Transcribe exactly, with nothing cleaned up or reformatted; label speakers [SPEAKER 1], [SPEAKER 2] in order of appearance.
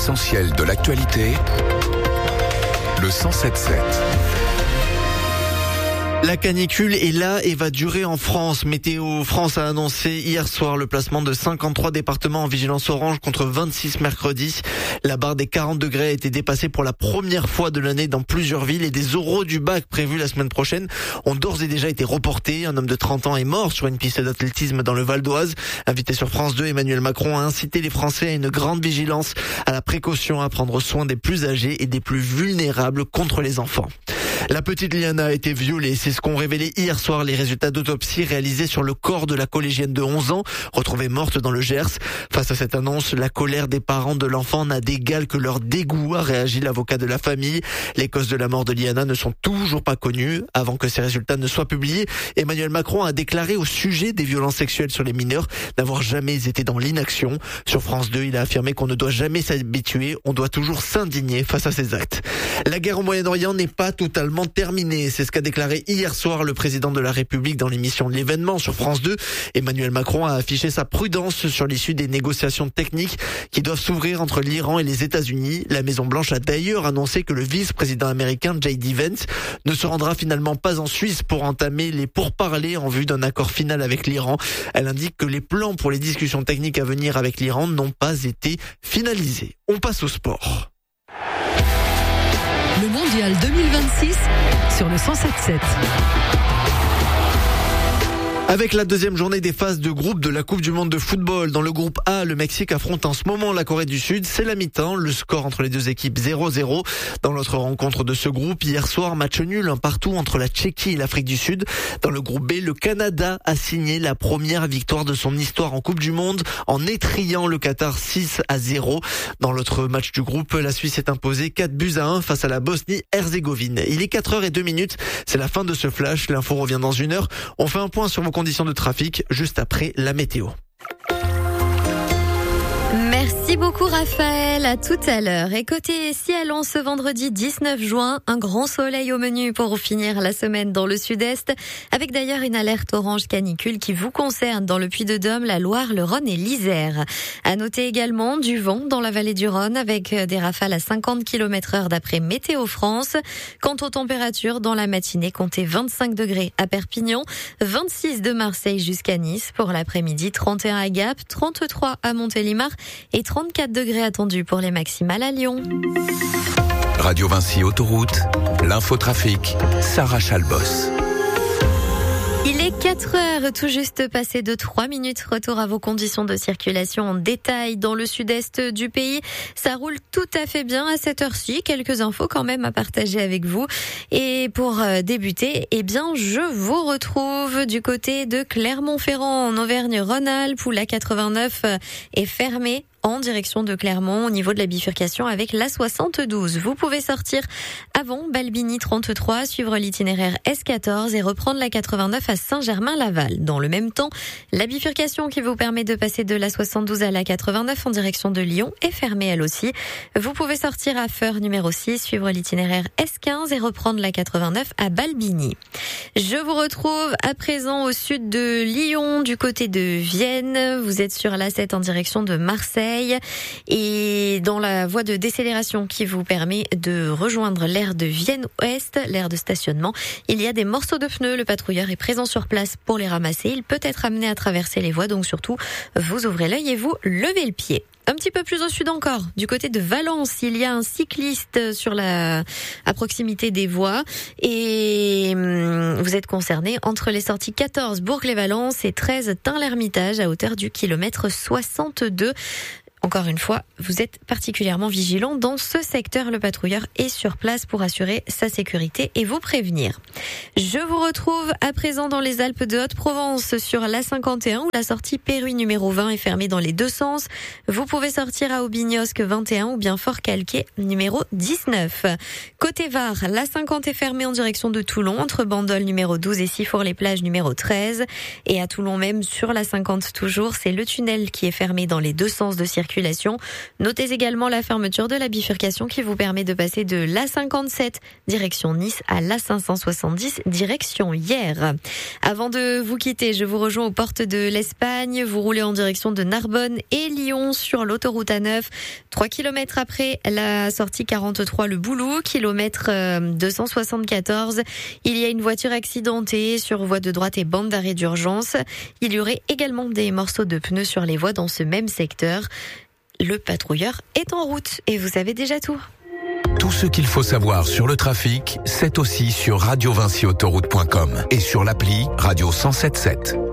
[SPEAKER 1] L'essentiel de l'actualité, le cent sept sept.
[SPEAKER 2] La canicule est là et va durer en France. Météo France a annoncé hier soir le placement de cinquante-trois départements en vigilance orange contre vingt-six mercredi. La barre des quarante degrés a été dépassée pour la première fois de l'année dans plusieurs villes et des oraux du bac prévus la semaine prochaine ont d'ores et déjà été reportés. Un homme de trente ans est mort sur une piste d'athlétisme dans le Val d'Oise. Invité sur France deux, Emmanuel Macron a incité les Français à une grande vigilance, à la précaution, à prendre soin des plus âgés et des plus vulnérables contre les enfants. La petite Liana a été violée, c'est ce qu'ont révélé hier soir les résultats d'autopsie réalisés sur le corps de la collégienne de onze ans, retrouvée morte dans le Gers. Face à cette annonce, la colère des parents de l'enfant n'a d'égal que leur dégoût, a réagi l'avocat de la famille. Les causes de la mort de Liana ne sont toujours pas connues. Avant que ces résultats ne soient publiés, Emmanuel Macron a déclaré au sujet des violences sexuelles sur les mineurs n'avoir jamais été dans l'inaction. Sur France deux, il a affirmé qu'on ne doit jamais s'habituer, on doit toujours s'indigner face à ces actes. La guerre au Moyen-Orient n'est pas totalement terminée, c'est ce qu'a déclaré hier soir le président de la République dans l'émission de l'événement sur France deux. Emmanuel Macron a affiché sa prudence sur l'issue des négociations techniques qui doivent s'ouvrir entre l'Iran et les États-Unis. La Maison-Blanche a d'ailleurs annoncé que le vice-président américain J D Vance ne se rendra finalement pas en Suisse pour entamer les pourparlers en vue d'un accord final avec l'Iran. Elle indique que les plans pour les discussions techniques à venir avec l'Iran n'ont pas été finalisés. On passe au sport.
[SPEAKER 3] Le mondial deux mille vingt-six sur le cent sept sept.
[SPEAKER 2] Avec la deuxième journée des phases de groupe de la Coupe du Monde de football, dans le groupe A, le Mexique affronte en ce moment la Corée du Sud. C'est la mi-temps, le score entre les deux équipes zéro zéro. Dans l'autre rencontre de ce groupe, hier soir, match nul, un partout entre la Tchéquie et l'Afrique du Sud. Dans le groupe B, le Canada a signé la première victoire de son histoire en Coupe du Monde en étrillant le Qatar six à zéro. Dans l'autre match du groupe, la Suisse est imposée quatre buts à un face à la Bosnie-Herzégovine. Il est quatre heures deux minutes, c'est la fin de ce flash. L'info revient dans une heure. On fait un point sur vos conditions de trafic juste après la météo.
[SPEAKER 4] Merci beaucoup Raphaël, à tout à l'heure. Et côté ciel, on ce vendredi dix-neuf juin, un grand soleil au menu pour finir la semaine dans le sud-est, avec d'ailleurs une alerte orange canicule qui vous concerne dans le Puy-de-Dôme, la Loire, le Rhône et l'Isère. À noter également du vent dans la vallée du Rhône avec des rafales à cinquante kilomètres heure d'après Météo France. Quant aux températures, dans la matinée, comptez vingt-cinq degrés à Perpignan, vingt-six de Marseille jusqu'à Nice. Pour l'après-midi, trente et un à Gap, trente-trois à Montélimar et trente-quatre degrés attendus pour les maximales à Lyon.
[SPEAKER 1] Radio Vinci Autoroute, l'infotrafic, Sarah Chalbos.
[SPEAKER 4] Il est quatre heures, tout juste passé de trois minutes. Retour à vos conditions de circulation en détail dans le sud-est du pays. Ça roule tout à fait bien à cette heure-ci. Quelques infos quand même à partager avec vous. Et pour débuter, eh bien, je vous retrouve du côté de Clermont-Ferrand en Auvergne-Rhône-Alpes où la quatre-vingt-neuf est fermée en direction de Clermont au niveau de la bifurcation avec la soixante-douze. Vous pouvez sortir avant Balbigny trente-trois, suivre l'itinéraire S quatorze et reprendre la quatre-vingt-neuf à Saint-Germain-Laval. Dans le même temps, la bifurcation qui vous permet de passer de la soixante-douze à la quatre-vingt-neuf en direction de Lyon est fermée elle aussi. Vous pouvez sortir à Feur numéro six, suivre l'itinéraire S quinze et reprendre la quatre-vingt-neuf à Balbigny. Je vous retrouve à présent au sud de Lyon, du côté de Vienne. Vous êtes sur l'A sept en direction de Marseille. Et dans la voie de décélération qui vous permet de rejoindre l'aire de Vienne-Ouest, l'aire de stationnement, il y a des morceaux de pneus. Le patrouilleur est présent sur place pour les ramasser. Il peut être amené à traverser les voies, donc surtout, vous ouvrez l'œil et vous levez le pied. Un petit peu plus au sud encore, du côté de Valence, il y a un cycliste sur la, à proximité des voies et hum, vous êtes concerné entre les sorties quatorze Bourg-les-Valence et treize Tain-l'Hermitage à hauteur du kilomètre soixante-deux. Encore une fois, vous êtes particulièrement vigilant dans ce secteur. Le patrouilleur est sur place pour assurer sa sécurité et vous prévenir. Je vous retrouve à présent dans les Alpes de Haute-Provence sur l'A cinquante et un où la sortie Péruy numéro vingt est fermée dans les deux sens. Vous pouvez sortir à Aubignosc vingt et un ou bien Fort-Calquier numéro dix-neuf. Côté Var, l'A cinquante est fermée en direction de Toulon entre Bandol numéro douze et Sifour-les-Plages numéro treize. Et à Toulon même sur l'A cinquante toujours, c'est le tunnel qui est fermé dans les deux sens de circulation circulation. Notez également la fermeture de la bifurcation qui vous permet de passer de l'A cinquante-sept direction Nice à l'A cinq cent soixante-dix direction Hyères. Avant de vous quitter, je vous rejoins aux portes de l'Espagne. Vous roulez en direction de Narbonne et Lyon sur l'autoroute A neuf. trois kilomètres après la sortie quarante-trois Le Boulou, kilomètre deux cent soixante-quatorze. Il y a une voiture accidentée sur voie de droite et bande d'arrêt d'urgence. Il y aurait également des morceaux de pneus sur les voies dans ce même secteur. Le patrouilleur est en route et vous savez déjà tout.
[SPEAKER 1] Tout ce qu'il faut savoir sur le trafic, c'est aussi sur radio vinci autoroute point com et sur l'appli Radio cent sept sept.